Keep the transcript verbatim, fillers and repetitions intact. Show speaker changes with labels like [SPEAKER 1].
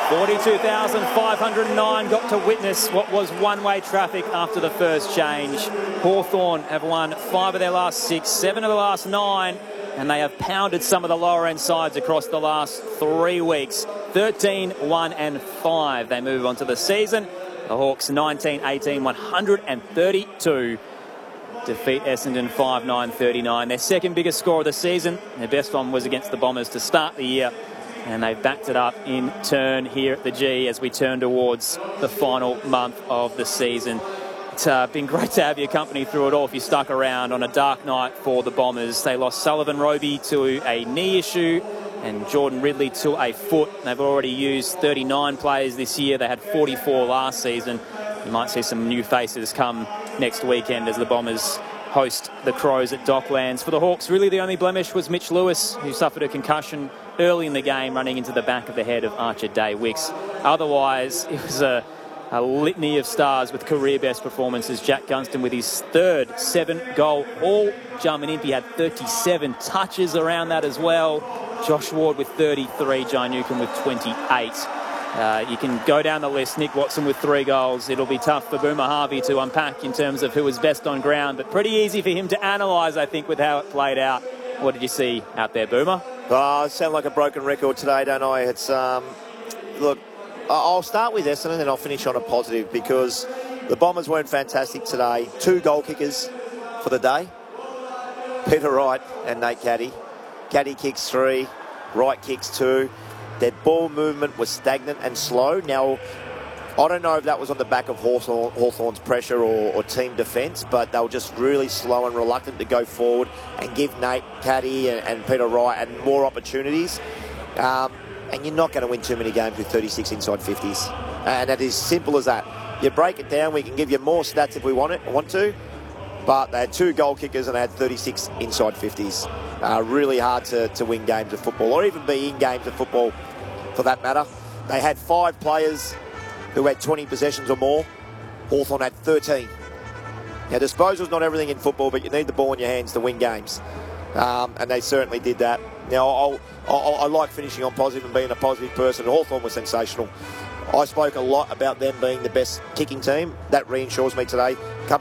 [SPEAKER 1] forty-two thousand five hundred nine got to witness what was one-way traffic after the first change. Hawthorn have won five of their last six, seven of the last nine, and they have pounded some of the lower-end sides across the last three weeks. thirteen, one and five. They move on to the season. The Hawks nineteen, eighteen, one hundred thirty-two. Defeat Essendon five nine thirty-nine. Their second biggest score of the season. Their best one was against the Bombers to start the year. And they've backed it up in turn here at the G as we turn towards the final month of the season. It's uh, been great to have your company through it all if you stuck around on a dark night for the Bombers. They lost Sullivan Roby to a knee issue and Jordan Ridley to a foot. They've already used thirty-nine players this year. They had forty-four last season. You might see some new faces come next weekend as the Bombers host the Crows at Docklands. For the Hawks, really the only blemish was Mitch Lewis, who suffered a concussion early in the game, running into the back of the head of Archer Day-Wicks. Otherwise, it was a, a litany of stars with career-best performances. Jack Gunston with his third seven-goal all-Jarman Impey had thirty-seven touches around that as well. Josh Ward with thirty-three, Jai Newcombe with twenty-eight. Uh, you can go down the list. Nick Watson with three goals. It'll be tough for Boomer Harvey to unpack in terms of who was best on ground, but pretty easy for him to analyse, I think, with how it played out. What did you see out there, Boomer?
[SPEAKER 2] Oh, I sound like a broken record today, don't I? It's um, look, I'll start with Essendon and then I'll finish on a positive because the Bombers weren't fantastic today. Two goal kickers for the day, Peter Wright and Nate Caddy. Caddy kicks three, Wright kicks two. Their ball movement was stagnant and slow. Now, I don't know if that was on the back of Hawthorn, Hawthorn's pressure or, or team defence, but they were just really slow and reluctant to go forward and give Nate Caddy and, and Peter Wright and more opportunities. Um, and you're not going to win too many games with thirty-six inside fifties. And it is simple as that. You break it down, we can give you more stats if we want it, want to, but they had two goal kickers and they had thirty-six inside fifties. Uh, really hard to, to win games of football, or even be in games of football for that matter. They had five players who had twenty possessions or more. Hawthorn had thirteen. Now, disposal's not everything in football, but you need the ball in your hands to win games. Um, and they certainly did that. Now, I'll, I'll, I like finishing on positive and being a positive person. Hawthorn was sensational. I spoke a lot about them being the best kicking team. That reassures me today.